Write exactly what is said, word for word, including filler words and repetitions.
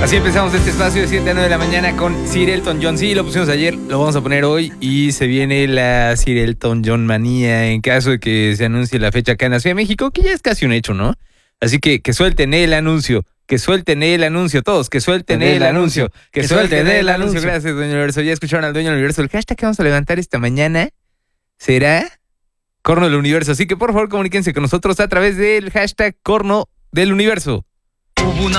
Así empezamos este espacio de siete a nueve de la mañana con Sir Elton John. Sí, lo pusimos ayer, lo vamos a poner hoy y se viene la Sir Elton John manía en caso de que se anuncie la fecha acá en la Ciudad de México, que ya es casi un hecho, ¿no? Así que que suelten el anuncio, que suelten el anuncio, todos, que suelten el anuncio, que suelten el anuncio. Gracias, Dueño Universo. Ya escucharon al Dueño del Universo. El hashtag que vamos a levantar esta mañana será Corno del Universo. Así que por favor comuníquense con nosotros a través del hashtag Corno del Universo. Hubo una